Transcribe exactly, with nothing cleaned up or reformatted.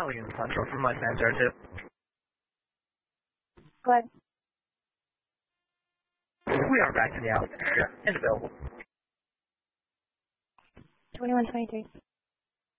Italian Central from my center too. Go ahead. We are back in the Alabama area and available. twenty-one twenty-three.